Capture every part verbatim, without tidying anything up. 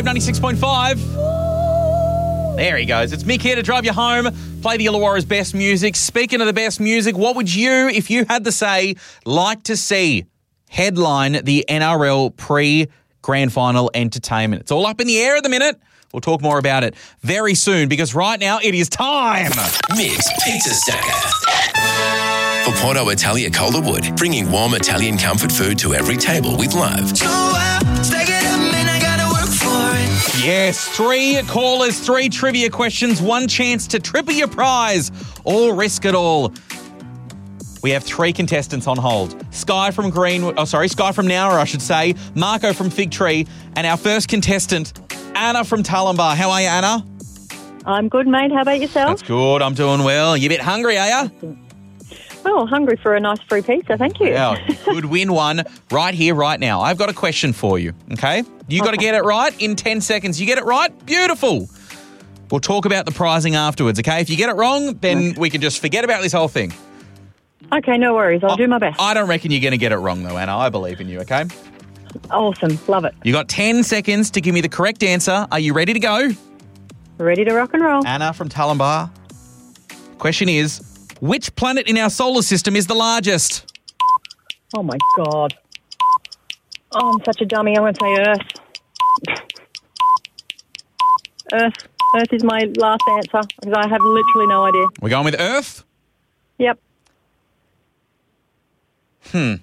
ninety-six point five. There he goes. It's Mick here to drive you home. Play the Illawarra's best music. Speaking of the best music, what would you, if you had the say, like to see headline the N R L pre-grand final entertainment? It's all up in the air at the minute. We'll talk more about it very soon because right now it is time. Mick's Pizza Stacker. For Porto Italia Calderwood, bringing warm Italian comfort food to every table with love. Yes, three callers, three trivia questions, one chance to triple your prize. All risk it all. We have three contestants on hold. Sky from Green, oh sorry, Sky from Nowra, I should say, Marco from Fig Tree, and our first contestant, Anna from Talumbar. How are you, Anna? I'm good, mate. How about yourself? That's good. I'm doing well. You a bit hungry, are you? Oh, hungry for a nice free pizza. Thank you. Yeah, you could win one right here, right now. I've got a question for you, okay? You got to Okay. get it right in ten seconds. You get it right? Beautiful. We'll talk about the prizing afterwards, okay? If you get it wrong, then we can just forget about this whole thing. Okay, no worries. I'll do my best. I don't reckon you're going to get it wrong, though, Anna. I believe in you, okay? Awesome. Love it. You got ten seconds to give me the correct answer. Are you ready to go? Ready to rock and roll. Anna from Talumbar. Question is, which planet in our solar system is the largest? Oh, my God. Oh, I'm such a dummy. I'm going to say Earth. Earth. Earth is my last answer because I have literally no idea. We're going with Earth? Yep. Hmm.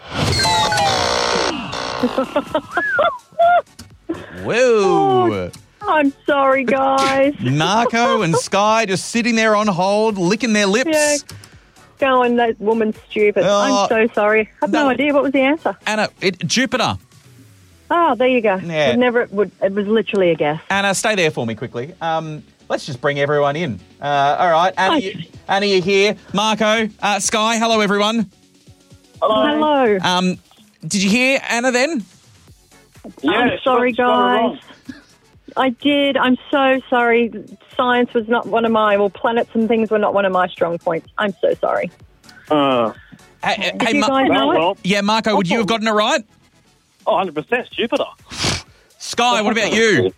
Whoa. I'm sorry, guys. Marco and Sky just sitting there on hold, licking their lips. Yeah. Going, that woman's stupid. Oh. I'm so sorry. I have no, No. idea. What was the answer? Anna, it, Jupiter. Oh, there you go. Yeah. It never. It, would, it was literally a guess. Anna, stay there for me quickly. Um, let's just bring everyone in. Uh, all right, Anna, you, Anna, you're here. Marco, uh, Sky, hello, everyone. Hello. Um, did you hear Anna then? Yeah, I'm sorry, she got it wrong. guys. I did. I'm so sorry. Science was not one of my, well, planets and things were not one of my strong points. I'm so sorry. Uh, Hey, Did hey, you Ma- guys know well, it? well, yeah, Marco, would you have gotten it right? oh, one hundred percent Jupiter. Sky, what about you?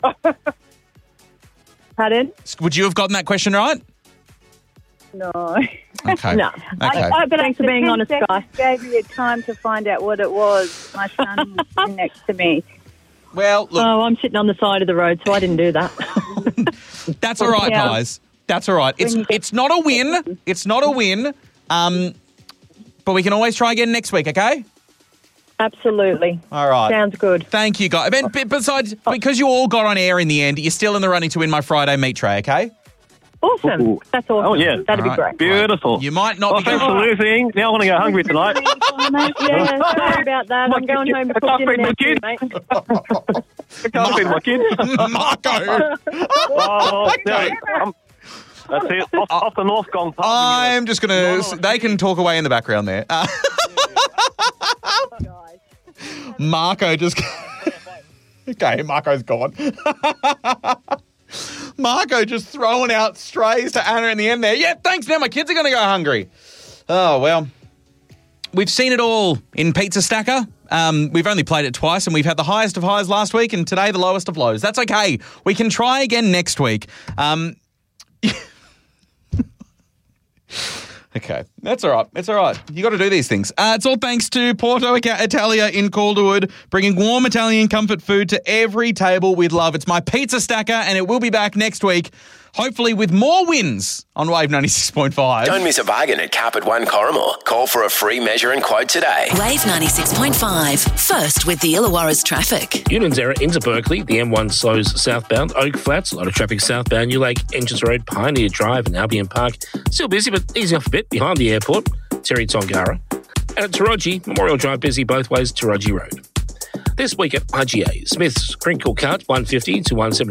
Pardon? Would you have gotten that question right? No. Okay. No. Okay. I, I, but thanks for being honest, guys. Gave me a time to find out what it was. My son was sitting next to me. Well, look, Oh, I'm sitting on the side of the road, so I didn't do that. that's all right, Yeah. guys. That's all right. It's When you get- it's not a win. It's not a win. Um, but we can always try again next week, okay? Absolutely. All right. Sounds good. Thank you, guys. But, but besides, because you all got on air in the end, you're still in the running to win my Friday meat tray, okay? Awesome. Ooh. That's awesome. Oh, yeah. That'd All be right. great. Beautiful. You might not Well, be thanks going for losing. Now I want to go hungry tonight. Yeah, sorry about that. I'm going home to I cook can't dinner feed my next kid. week, mate. I can't feed my kid. Marco. Oh, no. I'm, that's it. Off, off the North Gong. I'm just going to... They can talk away in the background there. Uh, Marco just... Okay, Marco's gone. Marco just throwing out strays to Anna in the end there. Yeah, thanks. Now my kids are going to go hungry. Oh, well. We've seen it all in Pizza Stacker. Um, we've only played it twice and we've had the highest of highs last week and today the lowest of lows. That's okay. We can try again next week. Um, okay, that's all right. It's all right. You got to do these things. Uh, it's all thanks to Porto Italia in Calderwood, bringing warm Italian comfort food to every table with love. It's my Pizza Stacker and it will be back next week, hopefully with more wins on Wave ninety-six point five. Don't miss a bargain at Carpet One Corrimor. Call for a free measure and quote today. Wave ninety-six point five. First with the Illawarra's traffic. Union's error into Berkeley. The M one slows southbound. Oak Flats, a lot of traffic southbound. New Lake, Entrance Road, Pioneer Drive and Albion Park. Still busy, but easing off a bit behind the airport. Terry Tongara. And at Taraji, Memorial Drive busy both ways, Taraji Road. This week at I G A, Smith's Crinkle Cut, one fifty to one seventy.